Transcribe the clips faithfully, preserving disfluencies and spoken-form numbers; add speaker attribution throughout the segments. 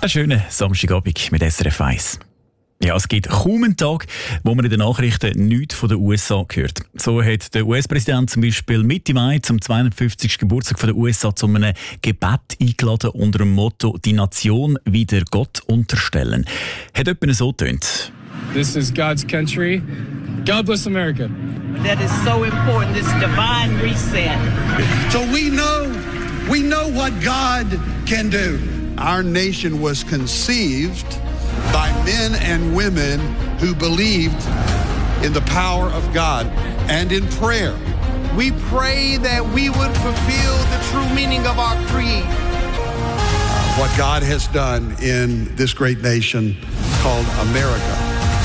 Speaker 1: Einen schönen Samstagabend mit S R F eins. Ja, es gibt kaum einen Tag, wo man in den Nachrichten nichts von den U S A hört. So hat der U S-Präsident zum Beispiel Mitte Mai zum zweihundertfünfzigsten Geburtstag der U S A zu einem Gebet eingeladen unter dem Motto «Die Nation wieder Gott unterstellen». Hat jemand so getönt.
Speaker 2: This is God's country. God bless America.
Speaker 3: That is so important, this divine reset.
Speaker 4: So we know, we know what God can do. Our nation was conceived by men and women who believed in the power of God and in prayer.
Speaker 5: We pray that we would fulfill the true meaning of our creed.
Speaker 4: What God has done in this great nation called America.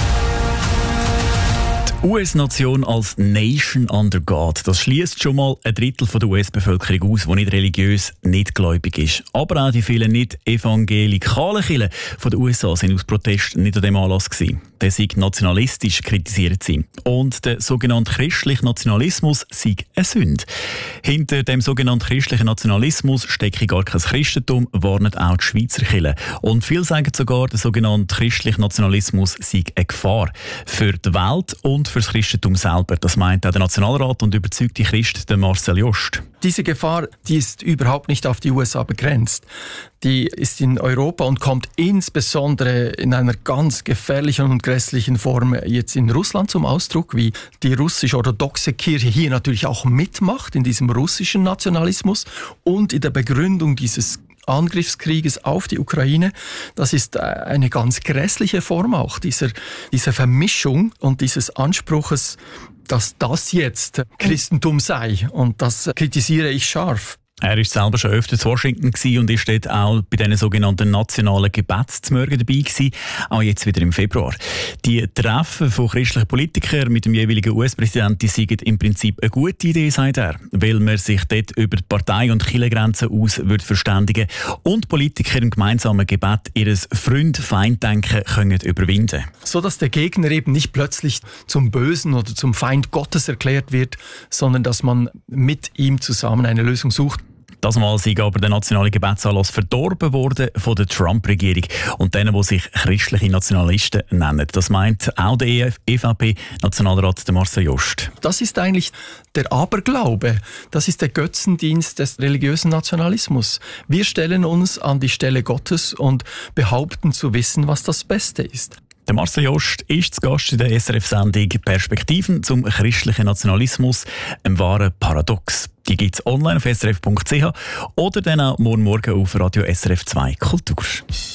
Speaker 1: Die U S-Nation als Nation under God, das schließt schon mal ein Drittel der U S-Bevölkerung aus, die nicht religiös, nicht gläubig ist. Aber auch die vielen nicht evangelikalen Kirchen der U S A sind aus Protest nicht an dem Anlass gewesen. Der sei nationalistisch, kritisiert sie. Und der sogenannte christliche Nationalismus sei eine Sünde. Hinter dem sogenannten christlichen Nationalismus stecke gar kein Christentum, warnen auch die Schweizer Kirchen. Und viele sagen sogar, der sogenannte christliche Nationalismus sei eine Gefahr für die Welt und für das Christentum selber. Das meint auch der Nationalrat und überzeugte Christ Marcel Jost.
Speaker 6: Diese Gefahr, die ist überhaupt nicht auf die U S A begrenzt. Die ist in Europa und kommt insbesondere in einer ganz gefährlichen und grässlichen Form jetzt in Russland zum Ausdruck, wie die russisch-orthodoxe Kirche hier natürlich auch mitmacht in diesem russischen Nationalismus und in der Begründung dieses Angriffskrieges auf die Ukraine. Das ist eine ganz grässliche Form auch dieser, dieser Vermischung und dieses Anspruches, dass das jetzt Christentum sei. Und das kritisiere ich scharf.
Speaker 1: Er war selber schon öfter in Washington und ist dort auch bei diesen sogenannten nationalen Gebetsmorgen dabei gewesen, auch jetzt wieder im Februar. Die Treffen von christlichen Politikern mit dem jeweiligen U S-Präsidenten sind im Prinzip eine gute Idee, sagt er, weil man sich dort über die Partei- und Kirchengrenzen aus wird verständigen und Politiker im gemeinsamen Gebet ihr Freund-Feind-Denken können überwinden.
Speaker 6: So dass der Gegner eben nicht plötzlich zum Bösen oder zum Feind Gottes erklärt wird, sondern dass man mit ihm zusammen eine Lösung sucht.
Speaker 1: Das Mal sei aber der nationale Gebetsanlass verdorben worden von der Trump-Regierung und denen, die sich christliche Nationalisten nennen. Das meint auch der E V P-Nationalrat Marcel Jost.
Speaker 6: Das ist eigentlich der Aberglaube. Das ist der Götzendienst des religiösen Nationalismus. Wir stellen uns an die Stelle Gottes und behaupten zu wissen, was das Beste ist.
Speaker 1: Der Marcel Jost ist zu Gast in der S R F-Sendung «Perspektiven zum christlichen Nationalismus», ein wahrer Paradox. Die gibt es online auf s r f punkt c h oder dann auch morgen Morgen auf Radio S R F zwei Kultur.